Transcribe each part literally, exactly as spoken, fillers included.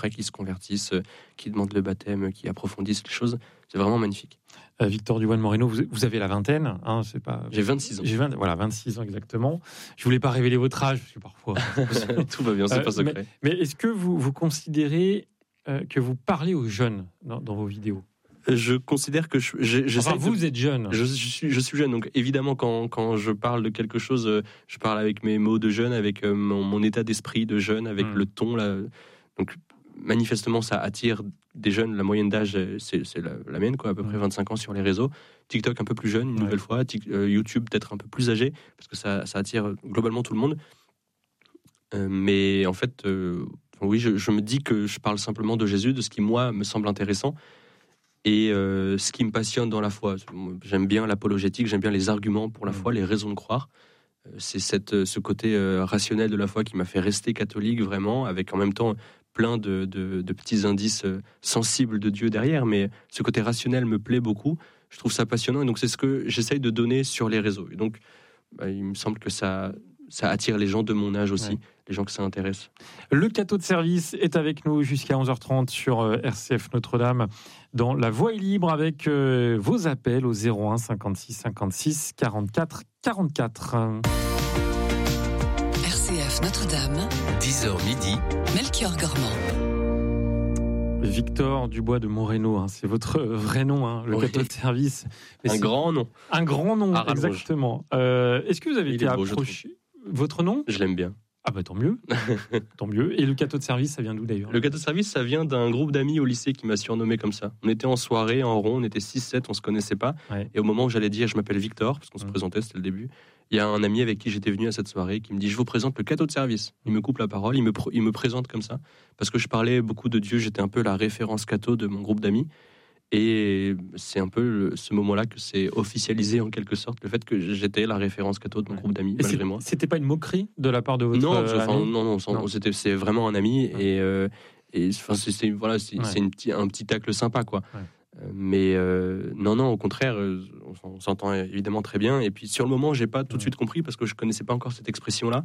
après qui se convertissent, euh, qui demandent le baptême, qui approfondissent les choses. C'est vraiment magnifique. Euh, Victor Duvoine-Moreno, vous, vous avez la vingtaine, hein, c'est pas. J'ai vingt-six ans. J'ai vingt, voilà, vingt-six ans exactement. Je voulais pas révéler votre âge parce que parfois. Tout va bien, c'est euh, pas secret. Mais, mais est-ce que vous vous considérez euh, que vous parlez aux jeunes dans, dans vos vidéos? Je considère que je, je, je enfin, vous de, êtes jeune. Je, je, suis, je suis jeune, donc évidemment, quand, quand je parle de quelque chose, je parle avec mes mots de jeune, avec mon, mon état d'esprit de jeune, avec mmh. le ton. Là. Donc, manifestement, ça attire des jeunes. La moyenne d'âge, c'est, c'est la, la mienne, quoi, à peu mmh. près vingt-cinq ans sur les réseaux. TikTok, un peu plus jeune, une ouais. nouvelle fois. Tic, euh, YouTube, peut-être un peu plus âgé, parce que ça, ça attire globalement tout le monde. Euh, mais en fait, euh, oui, je, je me dis que je parle simplement de Jésus, de ce qui, moi, me semble intéressant. Et euh, ce qui me passionne dans la foi, j'aime bien l'apologétique, j'aime bien les arguments pour la foi, les raisons de croire. C'est cette, ce côté euh, rationnel de la foi qui m'a fait rester catholique vraiment, avec en même temps plein de, de, de petits indices euh, sensibles de Dieu derrière. Mais ce côté rationnel me plaît beaucoup, je trouve ça passionnant. Et donc c'est ce que j'essaye de donner sur les réseaux. Et donc bah, il me semble que ça... ça attire les gens de mon âge aussi, ouais. les gens que ça intéresse. Le cateau de service est avec nous jusqu'à onze heures trente sur R C F Notre-Dame dans La Voix est libre avec euh, vos appels au zéro un cinquante-six cinquante-six quarante-quatre quarante-quatre. R C F Notre-Dame, dix heures midi, Melchior Gormand. Victor Dubois de Moreno, hein, c'est votre vrai nom, hein, le oui. cateau de service. Mais un c'est grand nom. Un grand nom, exactement. Euh, est-ce que vous avez Il été beau, approché? Votre nom? Je l'aime bien. Ah bah tant mieux, tant mieux. Et le cateau de service, ça vient d'où d'ailleurs? Le cateau de service, ça vient d'un groupe d'amis au lycée qui m'a surnommé comme ça. On était en soirée, en rond, on était six sept, on se connaissait pas. Ouais. Et au moment où j'allais dire je m'appelle Victor, parce qu'on mmh. se présentait, c'était le début, il y a un ami avec qui j'étais venu à cette soirée qui me dit je vous présente le cateau de service. Il me coupe la parole, il me, pr- il me présente comme ça, parce que je parlais beaucoup de Dieu, j'étais un peu la référence catho de mon groupe d'amis. Et c'est un peu le, ce moment-là que c'est officialisé en quelque sorte, le fait que j'étais la référence catho de mon ouais. groupe d'amis, et malgré c'est, moi. C'était pas une moquerie de la part de votre non, euh, enfin, ami non, non, non, c'était, c'est vraiment un ami ouais. et, euh, et enfin, c'est, c'est, voilà, c'est, ouais. c'est une petit, un petit tacle sympa, quoi. Ouais. Euh, mais euh, non, non, au contraire, euh, on, on s'entend évidemment très bien. Et puis sur le moment, j'ai pas tout ouais. de suite compris parce que je connaissais pas encore cette expression-là,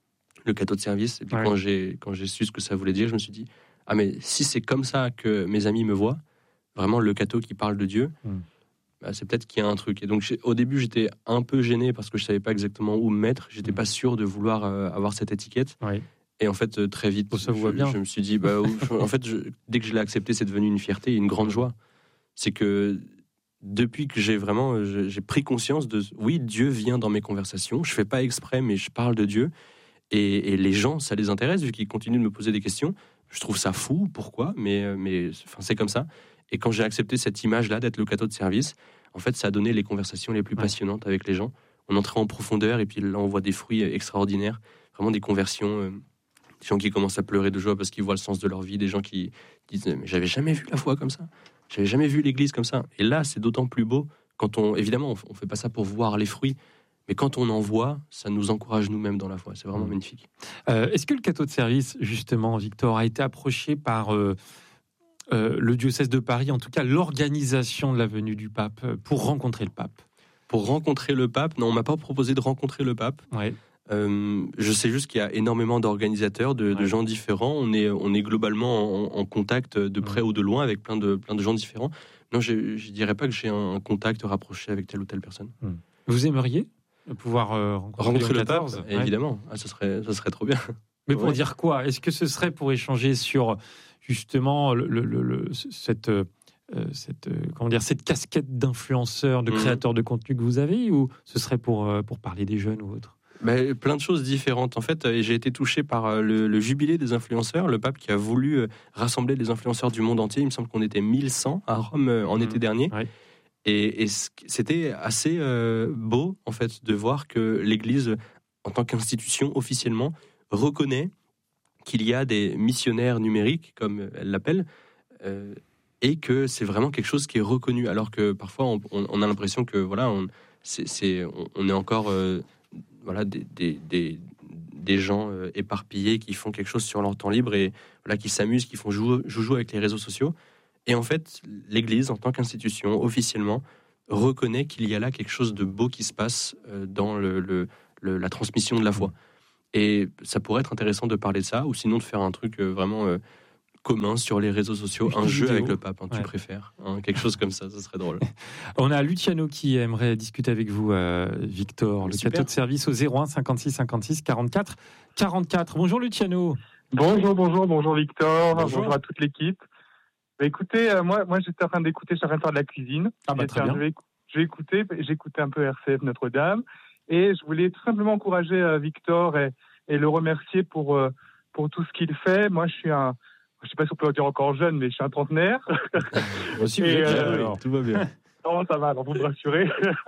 le cateau de service. Et puis ouais. quand j'ai quand j'ai su ce que ça voulait dire, je me suis dit ah mais si c'est comme ça que mes amis me voient. Vraiment le cateau qui parle de Dieu, mmh. bah, c'est peut-être qu'il y a un truc. Et donc au début j'étais un peu gêné parce que je savais pas exactement où me mettre, j'étais mmh. pas sûr de vouloir euh, avoir cette étiquette. Oui. Et en fait euh, très vite, oh, ça je, vous va bien. je me suis dit, bah, en fait je, dès que je l'ai accepté, c'est devenu une fierté, une grande joie. C'est que depuis que j'ai vraiment, j'ai pris conscience de, oui, Dieu vient dans mes conversations. Je fais pas exprès, mais je parle de Dieu. Et, et les gens, ça les intéresse vu qu'ils continuent de me poser des questions. Je trouve ça fou, pourquoi ? Mais mais enfin c'est comme ça. Et quand j'ai accepté cette image-là d'être le cateau de service, en fait, ça a donné les conversations les plus ouais. passionnantes avec les gens. On entrait en profondeur et puis là, on voit des fruits extraordinaires, vraiment des conversions, euh, des gens qui commencent à pleurer de joie parce qu'ils voient le sens de leur vie, des gens qui disent « mais j'avais jamais vu la foi comme ça, j'avais jamais vu l'Église comme ça ». Et là, c'est d'autant plus beau quand on, évidemment, on fait pas ça pour voir les fruits, mais quand on en voit, ça nous encourage nous-mêmes dans la foi. C'est vraiment mmh. magnifique. Euh, est-ce que le cateau de service, justement, Victor, a été approché par... Euh Euh, le diocèse de Paris, en tout cas l'organisation de la venue du pape, euh, pour rencontrer le pape? Pour rencontrer le pape, non, on m'a pas proposé de rencontrer le pape. Ouais. Euh, je sais juste qu'il y a énormément d'organisateurs, de, ouais. de gens différents. On est, on est globalement en, en contact de près ouais. ou de loin avec plein de, plein de gens différents. Non, je ne dirais pas que j'ai un contact rapproché avec telle ou telle personne. Vous aimeriez pouvoir euh, rencontrer, rencontrer le pape? Ouais. Évidemment, ah, ça serait, ça serait trop bien. Mais pour ouais. dire quoi? Est-ce que ce serait pour échanger sur justement le, le, le, cette, euh, cette, euh, comment dire, cette casquette d'influenceur, de créateur mmh. de contenu que vous avez, ou ce serait pour, euh, pour parler des jeunes ou autre? Ben, plein de choses différentes. En fait, j'ai été touché par le, le jubilé des influenceurs, le pape qui a voulu rassembler les influenceurs du monde entier. Il me semble qu'on était mille cent à Rome en mmh. été dernier. Ouais. Et, et c'était assez euh, beau, en fait, de voir que l'Église, en tant qu'institution, officiellement, reconnaît qu'il y a des missionnaires numériques, comme elle l'appelle, euh, et que c'est vraiment quelque chose qui est reconnu. Alors que parfois, on, on a l'impression que voilà, on, c'est, c'est, on est encore euh, voilà, des, des, des, des gens euh, éparpillés qui font quelque chose sur leur temps libre et voilà, qui s'amusent, qui font joujou, joujou avec les réseaux sociaux. Et en fait, l'Église, en tant qu'institution, officiellement, reconnaît qu'il y a là quelque chose de beau qui se passe euh, dans le, le, le, la transmission de la foi. Et ça pourrait être intéressant de parler de ça, ou sinon de faire un truc euh, vraiment euh, commun sur les réseaux sociaux, Une un jeu vidéo. avec le pape, hein, tu Ouais. préfères, hein, quelque chose comme ça, ça serait drôle. On a Luciano qui aimerait discuter avec vous, euh, Victor, le Super. cateau de service au zéro un cinquante-six cinquante-six quarante-quatre quarante-quatre. Bonjour Luciano. Bonjour, bonjour, bonjour Victor, Bonjour. bonjour, à toute l'équipe. Bah, écoutez, euh, moi, moi j'étais en train d'écouter, j'étais en train de faire de la cuisine. Ah bah, J'ai très fait un- bien. Je vais, écou- je vais écouter, j'ai écouté un peu R C F Notre-Dame et je voulais tout simplement encourager euh, Victor et, et le remercier pour, euh, pour tout ce qu'il fait. Moi, je suis un, je sais pas si on peut le dire encore jeune, mais je suis un trentenaire. Aussi, vous Et, êtes euh, jeune, alors. tout va bien. Non, ça va, alors vous me rassurez.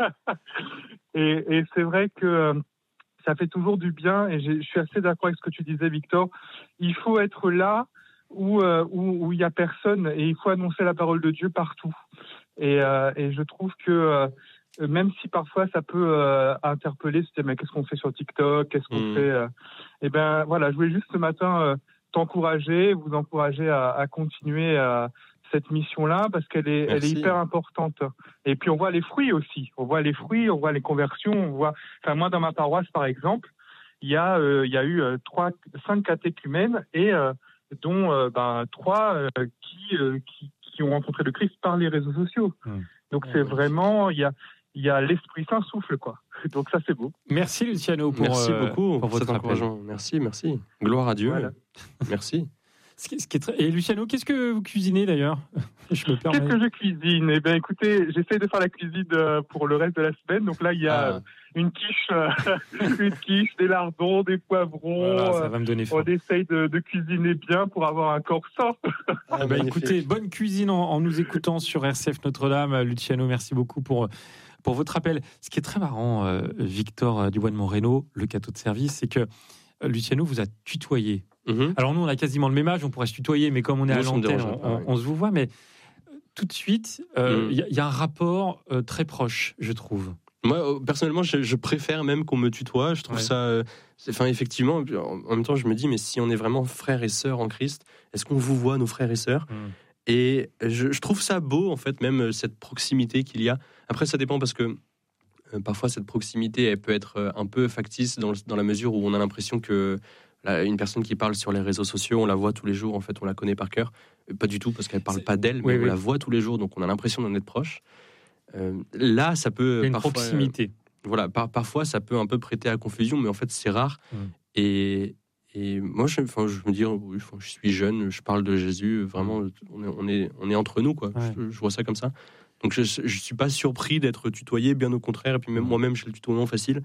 et, et c'est vrai que euh, ça fait toujours du bien, et j'ai- je suis assez d'accord avec ce que tu disais, Victor. Il faut être là où euh, où où il y a personne, et il faut annoncer la parole de Dieu partout. Et, euh, et je trouve que euh, même si parfois ça peut euh, interpeller, se dire mais qu'est-ce qu'on fait sur TikTok, qu'est-ce qu'on Mm. fait, euh, eh ben voilà, je voulais juste ce matin euh, t'encourager, vous encourager à, à continuer à cette mission-là, parce qu'elle est, elle est Merci. hyper importante. Et puis on voit les fruits aussi. On voit les fruits, on voit les conversions, on voit. Enfin moi dans ma paroisse par exemple, il y a euh, il y a eu euh, trois, cinq catéchumènes et euh, dont euh, ben trois euh, qui, euh, qui qui ont rencontré le Christ par les réseaux sociaux. Mmh. Donc Ah, c'est magnifique. vraiment il y a il y a l'Esprit Saint souffle quoi. Donc ça c'est beau. Merci Luciano pour, Merci euh, beaucoup pour pour votre cet appel. encouragement. Merci, merci. Gloire à Dieu. Voilà. Merci. Ce qui- ce qui est très- Et Luciano, qu'est-ce que vous cuisinez d'ailleurs? Je me Qu'est-ce permets. que je cuisine? Eh bien, écoutez, j'essaie de faire la cuisine euh, pour le reste de la semaine. Donc là, il y a Ah, une quiche, euh, une quiche, des lardons, des poivrons. Voilà, ça euh, va me donner on faim. essaye de, de cuisiner bien pour avoir un corps sain. ah, Ah bah, magnifique. écoutez, bonne cuisine en, en nous écoutant sur R C F Notre-Dame. Luciano, merci beaucoup pour, pour votre appel. Ce qui est très marrant, euh, Victor euh, Dubois de Moreno, le cateau de service, c'est que euh, Luciano vous a tutoyé. Mhm. Alors nous, on a quasiment le même âge, on pourrait se tutoyer, mais comme on est Moi, à ça me l'antenne, dérangerait on, pas, on- oui. on se vous voit, mais euh, tout de suite, il euh, Mm. y, a- y a un rapport euh, très proche, je trouve. Moi, euh, personnellement, je, je préfère même qu'on me tutoie. Je trouve Ouais. ça. euh, c'est- Enfin, effectivement, en en même temps, je me dis, mais si on est vraiment frères et sœurs en Christ, est-ce qu'on vous voit, nos frères et sœurs? Mm. Et je, je trouve ça beau, en fait, même euh, cette proximité qu'il y a. Après, ça dépend parce que euh, parfois, cette proximité, elle peut être euh, un peu factice dans, le- dans la mesure où on a l'impression que là, une personne qui parle sur les réseaux sociaux, on la voit tous les jours, en fait, on la connaît par cœur. Euh, Pas du tout, parce qu'elle parle C'est- pas d'elle, mais Oui, on oui. la voit tous les jours, donc on a l'impression d'en être proche. Euh, là, ça peut Il y a une parfois, proximité. voilà, par- parfois ça peut un peu prêter à confusion, mais en fait c'est rare. Mm. Et, et moi, je, enfin, je me dis, oui, enfin, je suis jeune, je parle de Jésus, vraiment, on est, on est, on est entre nous, quoi. Ouais. Je, je vois ça comme ça. Donc je, je suis pas surpris d'être tutoyé, bien au contraire. Et puis même Mm. moi-même, j'ai le tutoiement facile.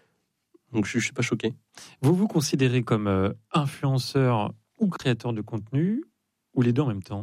Donc je, je suis pas choqué. Vous vous considérez comme euh, influenceur ou créateur de contenu, ou les deux en même temps?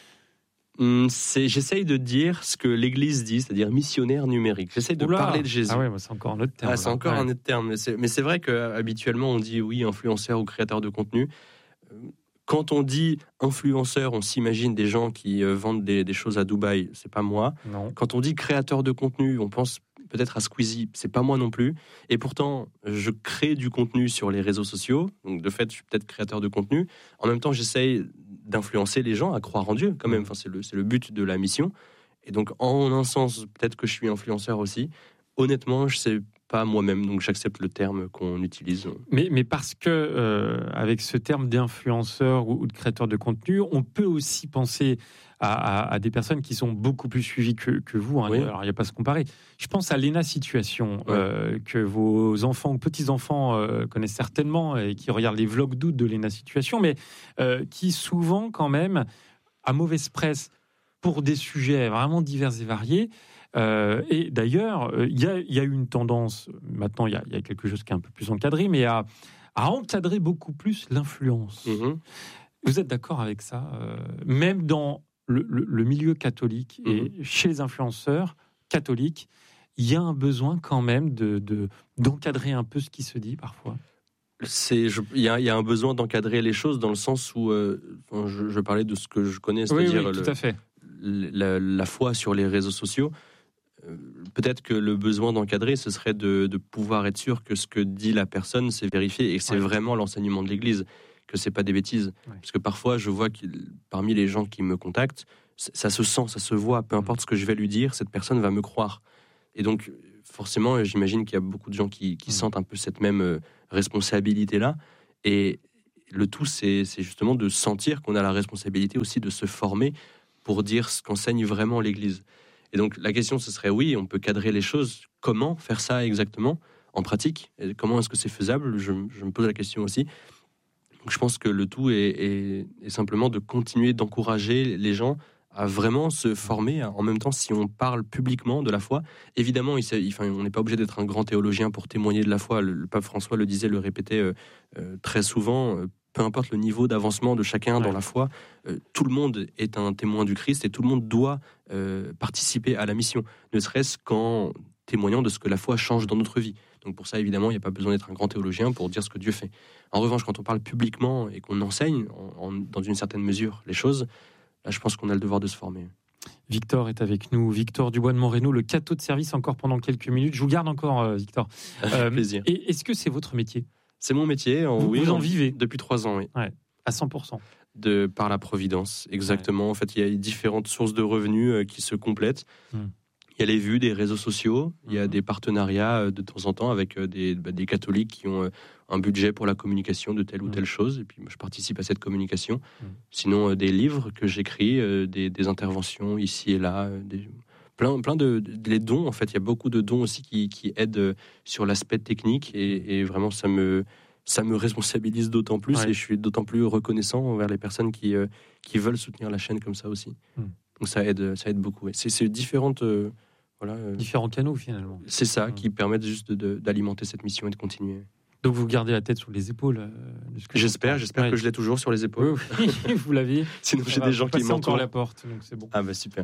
Hum, c'est, j'essaye de dire ce que l'Église dit, c'est-à-dire missionnaire numérique. J'essaye de Oula. parler de Jésus. Ah ouais, bah, c'est encore un autre terme. Ah, c'est là. encore Ouais. un autre terme, mais c'est, mais c'est vrai qu'habituellement on dit oui, influenceur ou créateur de contenu. Euh, Quand on dit influenceur, on s'imagine des gens qui euh, vendent des, des choses à Dubaï, c'est pas moi. Non. Quand on dit créateur de contenu, on pense peut-être à Squeezie, c'est pas moi non plus. Et pourtant, je crée du contenu sur les réseaux sociaux, donc de fait, je suis peut-être créateur de contenu. En même temps, j'essaye d'influencer les gens à croire en Dieu, quand même. Enfin, c'est le, c'est le but de la mission. Et donc, en un sens, peut-être que je suis influenceur aussi. Honnêtement, je sais pas moi-même, donc j'accepte le terme qu'on utilise. Mais, mais parce que, euh, avec ce terme d'influenceur ou, ou de créateur de contenu, on peut aussi penser à, à- à des personnes qui sont beaucoup plus suivies que, que vous. Hein. Oui. Alors, il n'y a pas à se comparer. Je pense à Léna Situation, Ouais. euh, que vos enfants ou petits-enfants euh, connaissent certainement et qui regardent les vlogs d'août de Léna Situation, mais euh, qui souvent, quand même, à mauvaise presse pour des sujets vraiment divers et variés. Euh, et d'ailleurs, il y, y a eu une tendance, maintenant il y, y a quelque chose qui est un peu plus encadré, mais à, à encadrer beaucoup plus l'influence. Mhm. Vous êtes d'accord avec ça euh, Même dans le, le- le milieu catholique et Mhm. chez les influenceurs catholiques, il y a un besoin quand même de, de- d'encadrer un peu ce qui se dit parfois. C'est, je- il y, a- il y a un besoin d'encadrer les choses dans le sens où, euh, enfin, je, je parlais de ce que je connais, Oui, c'est-à-dire oui, le- tout à fait. la, la foi sur les réseaux sociaux. Euh, Peut-être que le besoin d'encadrer, ce serait de, de pouvoir être sûr que ce que dit la personne, c'est vérifié et que c'est Ouais. vraiment l'enseignement de l'Église, que c'est pas des bêtises. Ouais. Parce que parfois, je vois que parmi les gens qui me contactent, c- ça se sent, ça se voit. Peu importe ce que je vais lui dire, cette personne va me croire. Et donc, forcément, j'imagine qu'il y a beaucoup de gens qui, qui Mm. sentent un peu cette même euh, responsabilité-là. Et le tout, c'est, c'est justement de sentir qu'on a la responsabilité aussi de se former pour dire ce qu'enseigne vraiment l'Église. Et donc la question, ce serait oui, on peut cadrer les choses. Comment faire ça exactement en pratique? Et comment est-ce que c'est faisable? je, je me pose la question aussi. Donc je pense que le tout est, est, est simplement de continuer d'encourager les gens à vraiment se former. En même temps, si on parle publiquement de la foi, évidemment, il, il, enfin, on n'est pas obligé d'être un grand théologien pour témoigner de la foi. Le, le pape François le disait, le répétait euh, euh, très souvent. Euh, peu importe le niveau d'avancement de chacun ouais. dans la foi, euh, tout le monde est un témoin du Christ et tout le monde doit euh, participer à la mission, ne serait-ce qu'en témoignant de ce que la foi change dans notre vie. Donc pour ça, évidemment, il n'y a pas besoin d'être un grand théologien pour dire ce que Dieu fait. En revanche, quand on parle publiquement et qu'on enseigne, en, en, dans une certaine mesure, les choses, là, je pense qu'on a le devoir de se former. Victor est avec nous. Victor Dubois de Moreno, le cateau de service, encore pendant quelques minutes. Je vous garde encore, euh, Victor. Euh, plaisir. Et est-ce que c'est votre métier? C'est mon métier. En, vous, oui, vous en en, vivez depuis trois ans, oui. Ouais, à cent pour cent. De, par la Providence, exactement. Ouais. En fait, il y a différentes sources de revenus euh, qui se complètent. Hum. Il y a les vues des réseaux sociaux, il y a des partenariats de temps en temps avec des, bah, des catholiques qui ont un budget pour la communication de telle ou telle chose, et puis je participe à cette communication. Mmh. Sinon, des livres que j'écris, des, des interventions ici et là, des, plein, plein de, de les dons. En fait, il y a beaucoup de dons aussi qui, qui aident sur l'aspect technique, et, et vraiment, ça me, ça me responsabilise d'autant plus, ouais. et je suis d'autant plus reconnaissant envers les personnes qui, euh, qui veulent soutenir la chaîne comme ça aussi. Mmh. Donc ça aide, ça aide beaucoup. Ouais. C'est, c'est différentes... Euh, Voilà, euh, différents canaux finalement. C'est ça mmh. qui permettent juste de, de, d'alimenter cette mission et de continuer. Donc vous gardez la tête sur les épaules. Euh, j'espère, j'espère ouais. que je l'ai toujours sur les épaules. Oui, oui vous l'aviez. Sinon j'ai des gens qui m'entourent. Encore la porte, donc c'est bon. Ah bah super.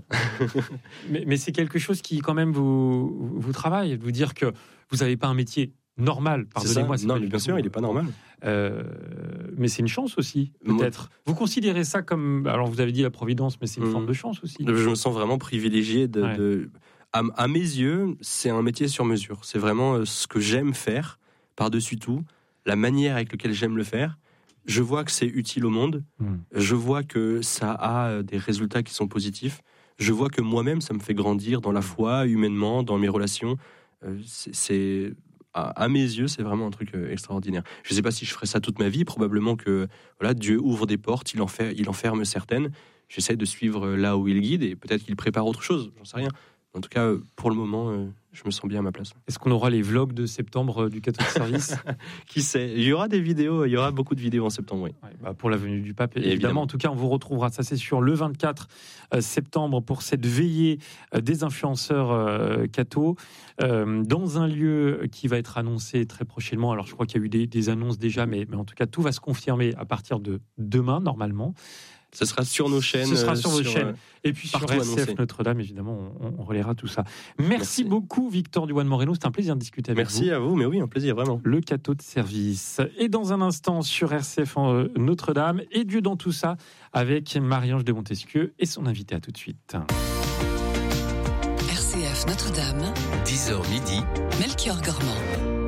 mais, mais c'est quelque chose qui quand même vous vous travaille, de vous dire que vous n'avez pas un métier normal. Pardonnez-moi. C'est ça. Non, mais bien sûr, il n'est pas normal. Euh, mais c'est une chance aussi, peut-être. Moi, vous considérez ça comme, alors vous avez dit la Providence, mais c'est une mmh. forme de chance aussi. Je me sens vraiment privilégié de. Ouais. de... À, à mes yeux, c'est un métier sur mesure. C'est vraiment ce que j'aime faire, par-dessus tout, la manière avec laquelle j'aime le faire. Je vois que c'est utile au monde. Mmh. Je vois que ça a des résultats qui sont positifs. Je vois que moi-même, ça me fait grandir dans la foi, humainement, dans mes relations. C'est, c'est à, à mes yeux, c'est vraiment un truc extraordinaire. Je ne sais pas si je ferai ça toute ma vie. Probablement que voilà, Dieu ouvre des portes, il en, fait, il en ferme certaines. J'essaie de suivre là où il guide et peut-être qu'il prépare autre chose. J'en sais rien. En tout cas, pour le moment, euh, je me sens bien à ma place. Est-ce qu'on aura les vlogs de septembre euh, du cateau de service? Qui sait? Il y aura des vidéos, il y aura beaucoup de vidéos en septembre, oui. Ouais, bah pour la venue du pape, évidemment. évidemment. En tout cas, on vous retrouvera, ça c'est sûr, le vingt-quatre septembre pour cette veillée des influenceurs euh, cathos euh, dans un lieu qui va être annoncé très prochainement. Alors, je crois qu'il y a eu des, des annonces déjà, mais, mais en tout cas, tout va se confirmer à partir de demain, normalement. Ce sera sur nos chaînes. Ce sera sur vos sur, chaînes. Et puis sur R C F annoncé. Notre-Dame, évidemment, on, on relaiera tout ça. Merci, Merci. beaucoup, Victor Dubois de Moreno. C'était un plaisir de discuter avec Merci vous. Merci à vous, mais oui, un plaisir, vraiment. Le cateau de service. Et dans un instant, sur R C F Notre-Dame, et Dieu dans tout ça, avec Marie-Ange de Montesquieu et son invité. À tout de suite. R C F Notre-Dame, dix heures midi, Melchior Gormand.